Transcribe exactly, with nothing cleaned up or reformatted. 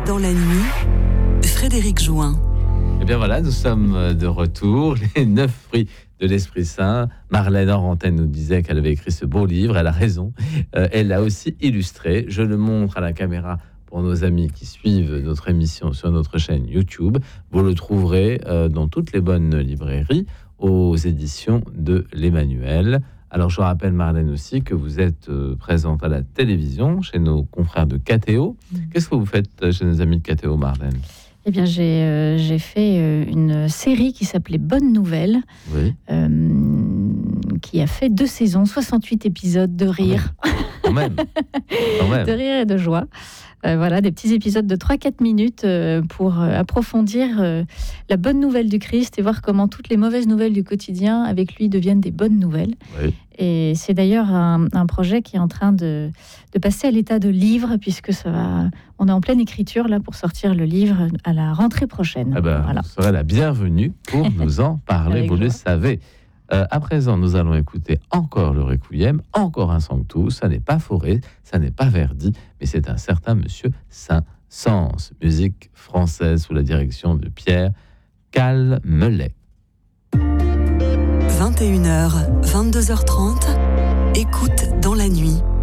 dans la nuit, Frédéric Join. Et bien voilà, nous sommes de retour, les neuf fruits de l'Esprit Saint. Marlène Orantin nous disait qu'elle avait écrit ce beau livre, elle a raison. Euh, elle l'a aussi illustré, je le montre à la caméra pour nos amis qui suivent notre émission sur notre chaîne YouTube. Vous le trouverez euh, dans toutes les bonnes librairies aux éditions de l'Emmanuel. Alors je rappelle Marlène aussi que vous êtes euh, présente à la télévision chez nos confrères de K T O. Qu'est-ce que vous faites chez nos amis de K T O, Marlène ? Eh bien, j'ai, euh, j'ai fait euh, une série qui s'appelait Bonne Nouvelle, oui. euh, qui a fait deux saisons, soixante-huit épisodes de rire. Quand même. Quand même. De rire et de joie. Euh, voilà, des petits épisodes de trois à quatre minutes euh, pour euh, approfondir euh, la bonne nouvelle du Christ et voir comment toutes les mauvaises nouvelles du quotidien avec lui deviennent des bonnes nouvelles. Oui. Et c'est d'ailleurs un, un projet qui est en train de, de passer à l'état de livre, puisque ça va, on est en pleine écriture là pour sortir le livre à la rentrée prochaine. Eh ben, voilà. Vous serez la bienvenue pour nous en parler, Avec vous joie. le savez. Euh, à présent, nous allons écouter encore le Requiem, encore un sanctus. Ça n'est pas Fauré, ça n'est pas Verdi, mais c'est un certain monsieur Saint-Saëns. Musique française sous la direction de Pierre Calmelet. vingt et une heures, vingt-deux heures trente, écoute dans la nuit.